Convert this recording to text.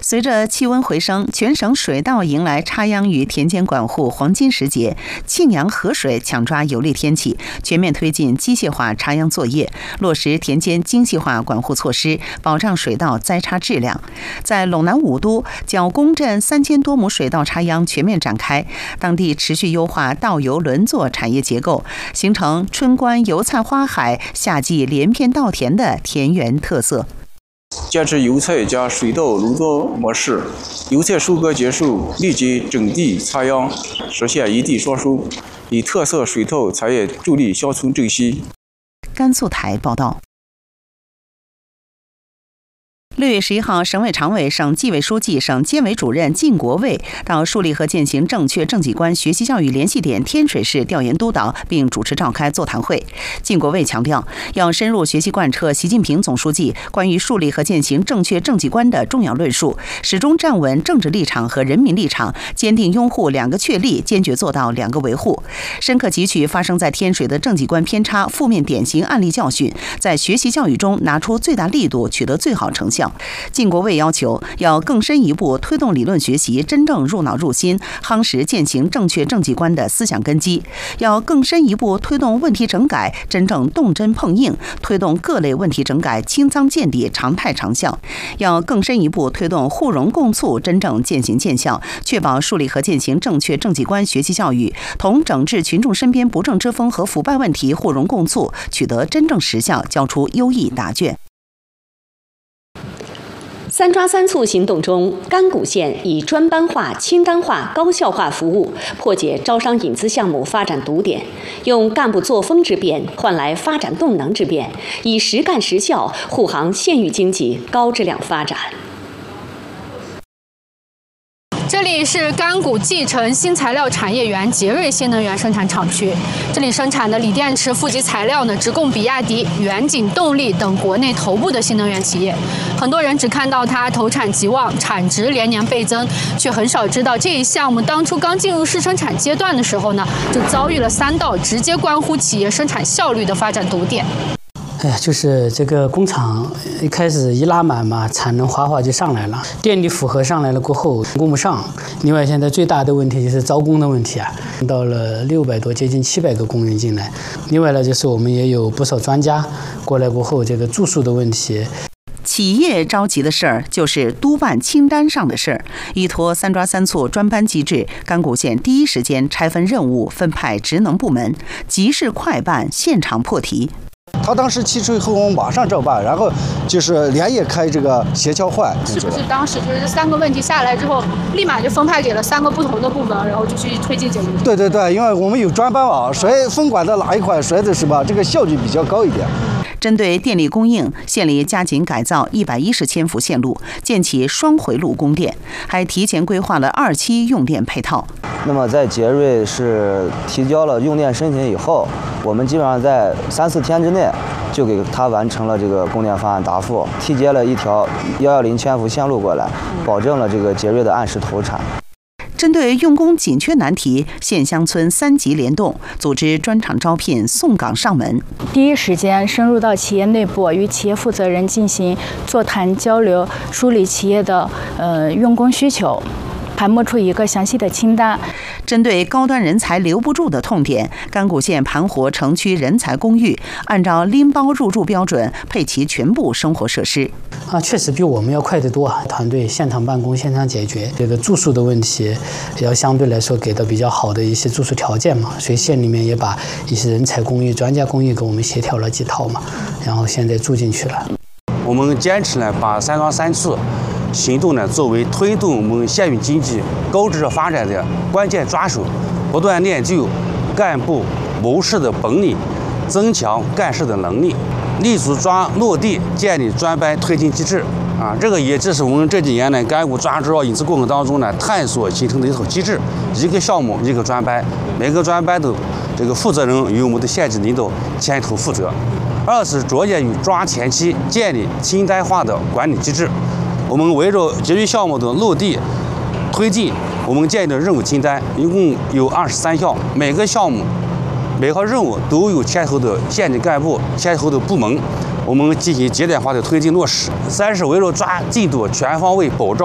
随着气温回升，全省水稻迎来插秧与田间管护黄金时节。庆阳河水抢抓有利天气，全面推进机械化插秧作业，落实田间精细化管护措施，保障水稻栽插质量。在陇南五都角公镇3000多亩水稻插秧全面展开，当地持续优化稻油轮作产业结构，形成春观油菜花海、夏季连片稻田的田园特色。 坚持油菜加水稻轮作模式，油菜收割结束，立即整地插秧，实现一地双收，以特色水稻产业助力乡村振兴。 甘肃台报道。6月11号，省委常委、省纪委书记、省监委主任靳国卫到树立和践行正确政绩观学习教育联系点天水市调研督导，并主持召开座谈会。靳国卫强调，要深入学习贯彻习近平总书记关于树立和践行正确政绩观的重要论述，始终站稳政治立场和人民立场，坚定拥护2个确立，坚决做到2个维护，深刻汲取发生在天水的政绩观偏差负面典型案例教训，在学习教育中拿出最大力度，取得最好成效。靳国卫要求要更深一步推动理论学习真正入脑入心，夯实践行正确政绩观的思想根基；要更深一步推动问题整改真正动真碰硬，推动各类问题整改清仓见底、常态长效；要更深一步推动互融共促真正渐行渐效，确保树立和践行正确政绩观学习教育同整治群众身边不正之风和腐败问题互融共促，取得真正实效，交出优异答卷。 3抓3促行动中，甘谷县以专班化、清单化、高效化服务破解招商引资项目发展堵点，用干部作风之变换来发展动能之变，以实干实效护航县域经济高质量发展。 这里是甘谷继承新材料产业园杰瑞新能源生产厂区，这里生产的锂电池负极材料呢，直供比亚迪、远景动力等国内头部的新能源企业。很多人只看到它投产极旺，产值连年倍增，却很少知道这一项目当初刚进入试生产阶段的时候呢，就遭遇了3道直接关乎企业生产效率的发展堵点。 就是这个工厂一开始一拉满嘛，产能哗就上来了，电力负荷上来了过后供不上。另外，现在最大的问题就是招工的问题啊，到了600多，接近700个工人进来。另外呢，就是我们也有不少专家过来过后，这个住宿的问题。 企业着急的事儿就是督办清单上的事儿。依托3抓3促专班机制，甘谷县第一时间拆分任务，分派职能部门，急事快办，现场破题。 他当时提出以后，我们马上照办，然后就是连夜开这个协调会。 是不是当时就是这3个问题下来之后，立马就分派给了3个不同的部门，然后就去推进解决？ 对，因为我们有专班啊，谁分管的哪一块，谁的是吧？这个效率比较高一点。 针对电力供应，县里加紧改造110千伏线路，建起双回路供电，还提前规划了2期用电配套。 那么在杰瑞是提交了用电申请以后，我们基本上在3-4天之内就给他完成了这个供电方案答复，提接了一条110千伏线路过来，保证了这个杰瑞的按时投产。 针对用工紧缺难题，县乡村3级联动，组织专场招聘，送岗上门。 第一时间深入到企业内部，与企业负责人进行座谈交流，梳理企业的用工需求，盘摸出一个详细的清单。 针对高端人才留不住的痛点，甘谷县盘活城区人才公寓，按照拎包入住标准配齐全部生活设施。 确实比我们要快得多啊！团队现场办公、现场解决这个住宿的问题，要相对来说给到比较好的一些住宿条件嘛。所以县里面也把一些人才公寓、专家公寓给我们协调了几套嘛，然后现在住进去了。 我们坚持呢，把3抓3促行动呢作为推动我们县域经济高质量发展的关键抓手，不断练就干部谋事的本领，增强干事的能力，立足抓落地，建立专班推进机制。这个也是我们这几年呢甘谷抓招引资过程当中呢探索形成的一套机制，一个项目一个专班，每个专班的这个负责人由我们的县级领导牵头负责。2是着眼于抓前期建立清单化的管理机制。我们围绕节约项目的落地推进，我们建立的任务清单一共有23项，每个项目、每项任务都有牵头的县级干部、牵头的部门，我们进行节点化的推进落实。3是围绕抓进度全方位保障